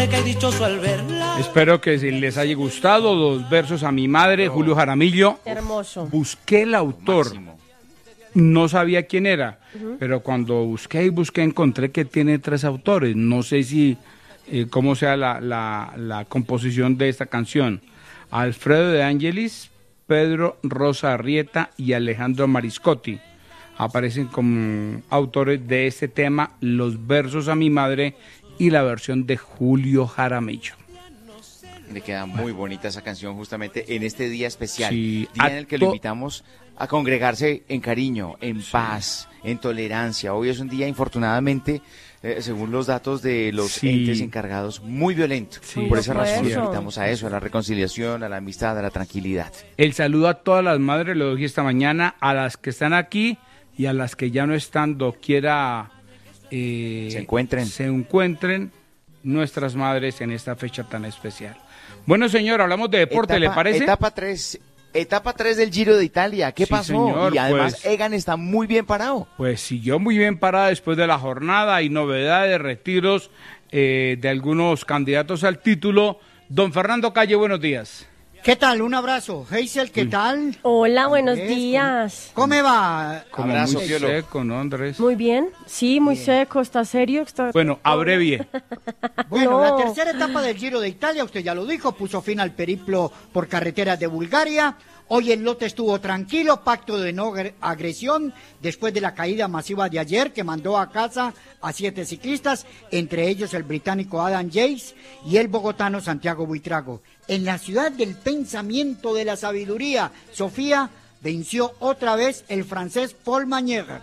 que dichoso al verla. Espero que les haya gustado los versos a mi madre, Julio Jaramillo. Hermoso. Busqué el autor. Máximo. No sabía quién era, pero cuando busqué encontré que tiene 3 autores. No sé si cómo sea la composición de esta canción. Alfredo de Angelis, Pedro Rosa Arrieta y Alejandro Mariscotti aparecen como autores de este tema, los versos a mi madre y la versión de Julio Jaramillo. Le queda muy bonita esa canción justamente en este día especial, Sí, día en el que lo invitamos a congregarse en cariño, en paz, en tolerancia. Hoy es un día, infortunadamente, según los datos de los entes encargados, muy violento. Sí. Por esa razón los Eso. invitamos a eso, a la reconciliación, a la amistad, a la tranquilidad. El saludo a todas las madres, lo dije esta mañana, a las que están aquí y a las que ya no están, doquiera Se encuentren nuestras madres en esta fecha tan especial. Bueno, señor, hablamos de deporte, ¿le parece? Etapa 3 del Giro de Italia. ¿Qué Sí, pasó? señor, Y además pues, Egan está muy bien parado. Pues siguió muy bien parada después de la jornada. Hay novedades, retiros de algunos candidatos al título. Don Fernando Calle, buenos días. ¿Qué tal? Un abrazo. Heisel, ¿qué tal? Hola, buenos Andrés, días. ¿Cómo va? Como Abrazo, muy Piolo. seco, ¿no, Andrés? Muy bien. Sí, muy seco. ¿Está serio? Bueno, abrevie. Bueno, No. la tercera etapa del Giro de Italia, usted ya lo dijo, puso fin al periplo por carreteras de Bulgaria. Hoy el lote estuvo tranquilo, pacto de no agresión, después de la caída masiva de ayer que mandó a casa a 7 ciclistas, entre ellos el británico Adam Yates y el bogotano Santiago Buitrago. En la ciudad del pensamiento de la sabiduría, Sofía, venció otra vez el francés Paul Magnier,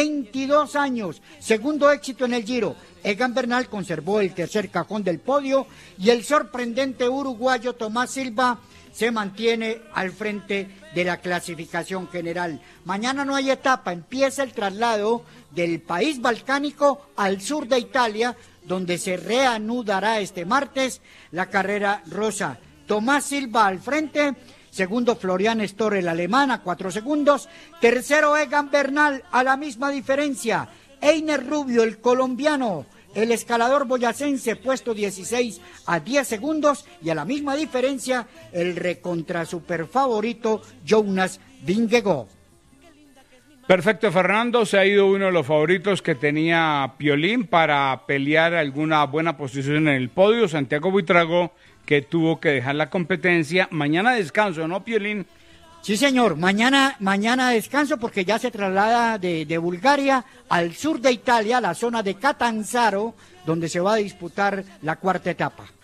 22 años, segundo éxito en el Giro. Egan Bernal conservó el tercer cajón del podio y el sorprendente uruguayo Tomás Silva se mantiene al frente de la clasificación general. Mañana no hay etapa, empieza el traslado del país balcánico al sur de Italia, donde se reanudará este martes la carrera rosa. Tomás Silva al frente, segundo Florian Storr, el alemán, a 4 segundos, tercero Egan Bernal a la misma diferencia, Einer Rubio, el colombiano, el escalador boyacense, puesto 16 a 10 segundos, y a la misma diferencia el recontra super favorito Jonas Vingegaard. Perfecto, Fernando, se ha ido uno de los favoritos que tenía Piolín para pelear alguna buena posición en el podio, Santiago Buitrago, que tuvo que dejar la competencia. Mañana descanso, ¿no, Piolín? Sí, señor, mañana descanso porque ya se traslada de Bulgaria al sur de Italia, la zona de Catanzaro, donde se va a disputar la cuarta etapa.